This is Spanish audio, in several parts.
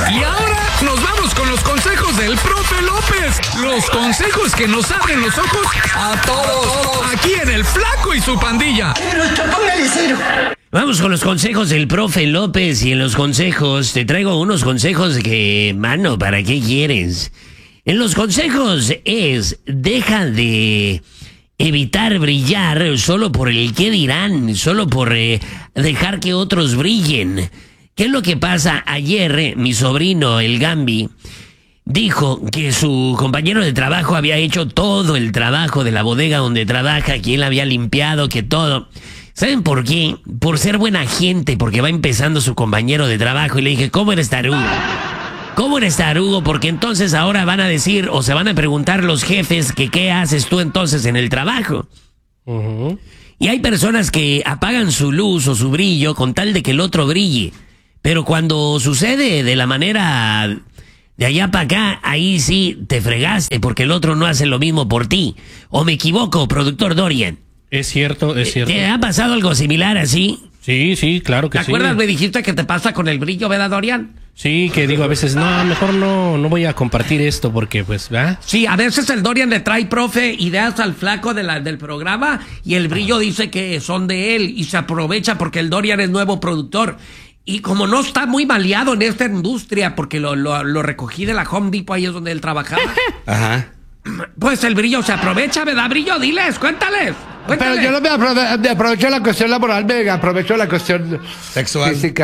Y ahora nos vamos con los consejos del profe López. Los consejos que nos abren los ojos a todos. Aquí en El Flaco y su Pandilla. Vamos con los consejos del profe López. Y en los consejos te traigo unos consejos que, mano, ¿para qué quieres? En los consejos es, deja de evitar brillar solo por el qué dirán, solo por dejar que otros brillen. ¿Qué es lo que pasa? Ayer mi sobrino, el Gambi, dijo que su compañero de trabajo había hecho todo el trabajo de la bodega donde trabaja, que él había limpiado, que todo. ¿Saben por qué? Por ser buena gente, porque va empezando su compañero de trabajo. Y le dije, ¿cómo eres tarugo? ¿Cómo eres tarugo? Porque entonces ahora van a decir o se van a preguntar los jefes que qué haces tú entonces en el trabajo. Y hay personas que apagan su luz o su brillo con tal de que el otro brille. Pero cuando sucede de la manera de allá para acá, ahí sí te fregaste porque el otro no hace lo mismo por ti. ¿O me equivoco, productor Dorian? Es cierto, es cierto. ¿Te ha pasado algo similar así? Sí, claro que sí. ¿Te acuerdas? Me dijiste que te pasa con el brillo, ¿verdad, Dorian? Sí, que digo a veces, no, mejor no voy a compartir esto porque, pues, ¿verdad? Sí, a veces el Dorian le trae, profe, ideas al flaco del programa y el brillo dice que son de él y se aprovecha porque el Dorian es nuevo productor. Y como no está muy maleado en esta industria, porque lo recogí de la Home Depot, ahí es donde él trabajaba. Ajá. Pues el brillo se aprovecha, ¿verdad, brillo? Diles, cuéntales. Pero yo no me aprovecho de la cuestión laboral, me aprovecho de la cuestión sexual. Física.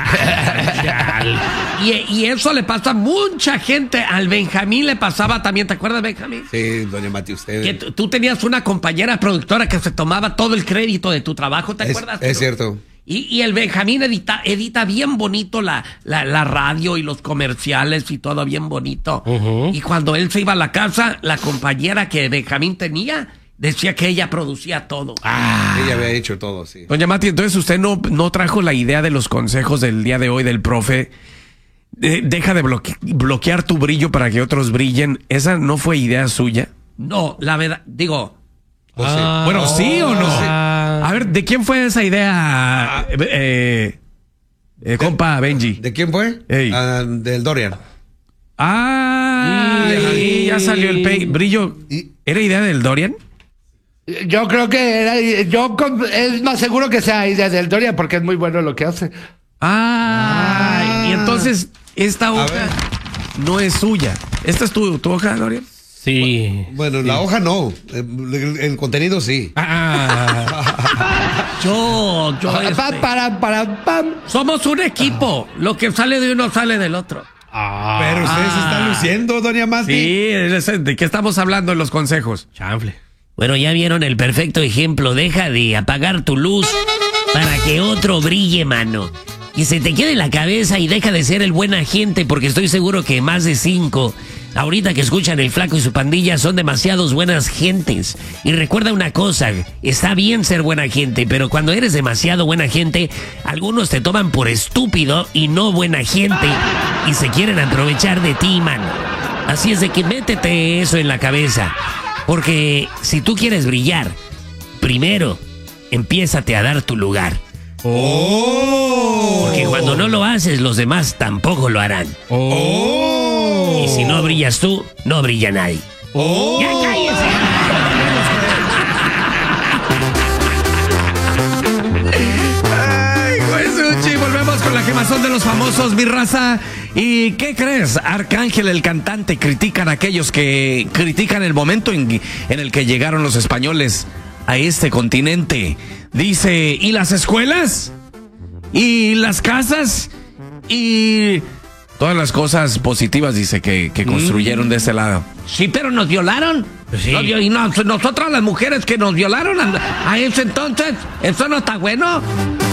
Y eso le pasa a mucha gente. Al Benjamín le pasaba también, ¿te acuerdas, Benjamín? Sí, doña Mati, usted. Que tú tenías una compañera productora que se tomaba todo el crédito de tu trabajo, ¿te acuerdas? Es cierto. Y el Benjamín edita bien bonito la radio y los comerciales y todo bien bonito. Y cuando él se iba a la casa, la compañera que Benjamín tenía decía que ella producía todo. Ella había hecho todo, sí. Doña Mati, entonces usted no trajo la idea de los consejos del día de hoy del profe. Deja de bloquear tu brillo para que otros brillen. ¿Esa no fue idea suya? No, la verdad, digo... Bueno, ¿sí o no? Sí. A ver, ¿de quién fue esa idea, compa Benji? ¿De quién fue? Del Dorian. Ahí ya salió el brillo. ¿Era idea del Dorian? Yo creo que es más seguro que sea idea del Dorian porque es muy bueno lo que hace. Y entonces esta hoja no es suya. ¿Esta es tu hoja, Dorian? Sí. Bueno, la hoja no. El contenido sí. Somos un equipo. Lo que sale de uno sale del otro. Pero usted se está luciendo, doña Mati. Sí, ¿de qué estamos hablando en los consejos? Chanfle. Bueno, ya vieron el perfecto ejemplo. Deja de apagar tu luz para que otro brille, mano. Y se te quede en la cabeza y deja de ser el buen agente, porque estoy seguro que más de 5, ahorita que escuchan El Flaco y su Pandilla, son demasiados buenas gentes. Y recuerda una cosa, está bien ser buena gente, pero cuando eres demasiado buena gente, algunos te toman por estúpido y no buena gente, y se quieren aprovechar de ti, mano. Así es de que métete eso en la cabeza, porque si tú quieres brillar, primero, empiézate a dar tu lugar. Porque cuando no lo haces, los demás tampoco lo harán. Y si no brillas tú, no brilla nadie. ¡Ya cállese! ¡Ay, Guaysuchi! Volvemos con la quemazón de los famosos, mi raza. ¿Y qué crees? Arcángel, el cantante, critican a aquellos que critican el momento en el que llegaron los españoles a este continente. Dice, ¿y las escuelas? ¿Y las casas? ¿Y todas las cosas positivas, dice, que construyeron de ese lado? Sí, pero nos violaron. Sí. Y nosotras las mujeres que nos violaron a ese entonces, ¿eso no está bueno?